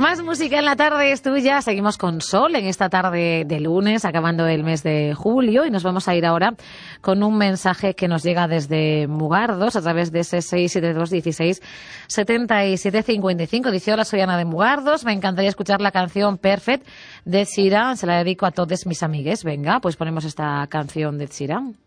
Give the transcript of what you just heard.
Más música en la tarde es tuya. Seguimos con Sol en esta tarde de lunes, acabando el mes de julio, y nos vamos a ir ahora con un mensaje que nos llega desde Mugardos a través de ese 672 16 77 55. Dice: hola, soy Ana de Mugardos, me encantaría escuchar la canción Perfect de Ed Sheeran, se la dedico a todos mis amigues. Venga, pues ponemos esta canción de Ed Sheeran.